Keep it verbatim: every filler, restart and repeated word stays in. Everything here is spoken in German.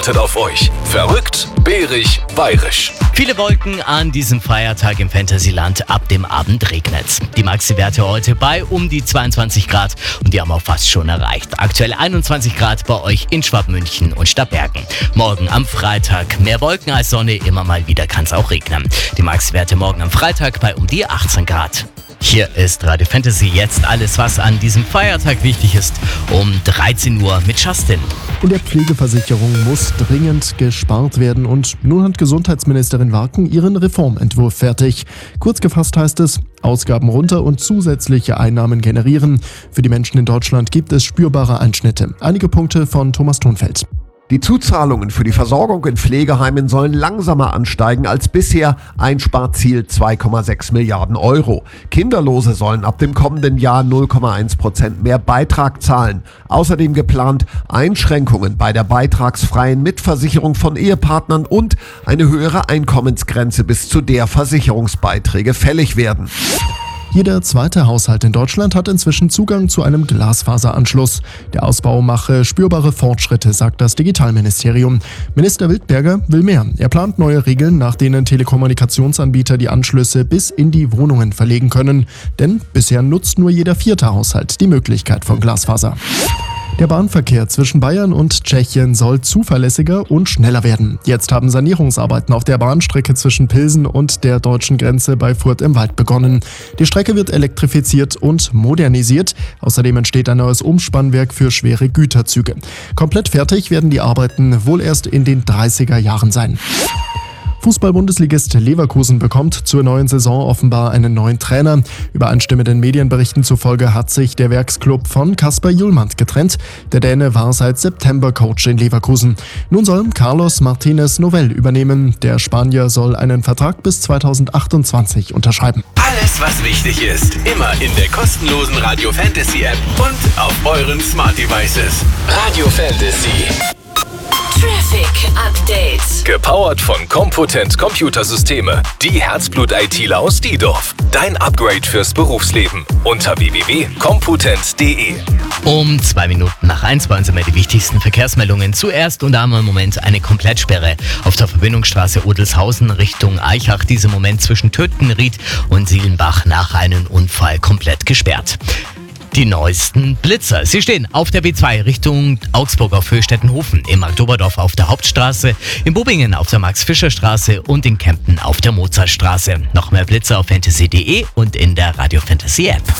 Auf euch. Verrückt, bärig, bayerisch. Viele Wolken an diesem Feiertag im Fantasyland. Ab dem Abend regnet's. Die Maxi-Werte heute bei um die zweiundzwanzig Grad und die haben auch fast schon erreicht. Aktuell einundzwanzig Grad bei euch in Schwabmünchen und Starnbergen. Morgen am Freitag mehr Wolken als Sonne, immer mal wieder kann es auch regnen. Die Maxi-Werte morgen am Freitag bei um die achtzehn Grad. Hier ist Radio Fantasy, jetzt alles, was an diesem Feiertag wichtig ist, um dreizehn Uhr mit Justin. In der Pflegeversicherung muss dringend gespart werden und nun hat Gesundheitsministerin Warken ihren Reformentwurf fertig. Kurz gefasst heißt es, Ausgaben runter und zusätzliche Einnahmen generieren. Für die Menschen in Deutschland gibt es spürbare Einschnitte. Einige Punkte von Thomas Thunfeld. Die Zuzahlungen für die Versorgung in Pflegeheimen sollen langsamer ansteigen als bisher. Einsparziel zwei Komma sechs Milliarden Euro. Kinderlose sollen ab dem kommenden Jahr null Komma eins Prozent mehr Beitrag zahlen. Außerdem geplant Einschränkungen bei der beitragsfreien Mitversicherung von Ehepartnern und eine höhere Einkommensgrenze, bis zu der Versicherungsbeiträge fällig werden. Jeder zweite Haushalt in Deutschland hat inzwischen Zugang zu einem Glasfaseranschluss. Der Ausbau mache spürbare Fortschritte, sagt das Digitalministerium. Minister Wildberger will mehr. Er plant neue Regeln, nach denen Telekommunikationsanbieter die Anschlüsse bis in die Wohnungen verlegen können. Denn bisher nutzt nur jeder vierte Haushalt die Möglichkeit von Glasfaser. Der Bahnverkehr zwischen Bayern und Tschechien soll zuverlässiger und schneller werden. Jetzt haben Sanierungsarbeiten auf der Bahnstrecke zwischen Pilsen und der deutschen Grenze bei Furth im Wald begonnen. Die Strecke wird elektrifiziert und modernisiert. Außerdem entsteht ein neues Umspannwerk für schwere Güterzüge. Komplett fertig werden die Arbeiten wohl erst in den dreißiger Jahren sein. Fußball-Bundesligist Leverkusen bekommt zur neuen Saison offenbar einen neuen Trainer. Übereinstimmenden Medienberichten zufolge hat sich der Werksclub von Kasper Hjulmand getrennt. Der Däne war seit September Coach in Leverkusen. Nun soll Carlos Martinez Novell übernehmen. Der Spanier soll einen Vertrag bis zweitausendachtundzwanzig unterschreiben. Alles, was wichtig ist, immer in der kostenlosen Radio Fantasy App und auf euren Smart Devices. Radio Fantasy. Traffic Update. Gepowert von Compotent Computersysteme. Die Herzblut-ITler aus Diedorf. Dein Upgrade fürs Berufsleben. Unter w w w punkt compotent punkt d e. Um zwei Minuten nach eins bei uns immer die wichtigsten Verkehrsmeldungen. Zuerst und einmal im Moment eine Komplettsperre auf der Verbindungsstraße Odelshausen Richtung Eichach. Dieser Moment zwischen Tötenried und Sielenbach nach einem Unfall komplett gesperrt. Die neuesten Blitzer. Sie stehen auf der B zwei Richtung Augsburg auf Höhe Stettenhofen, im Oktoberdorf auf der Hauptstraße, in Bobingen auf der Max-Fischer-Straße und in Kempten auf der Mozartstraße. Noch mehr Blitzer auf fantasy punkt d e und in der Radio Fantasy App.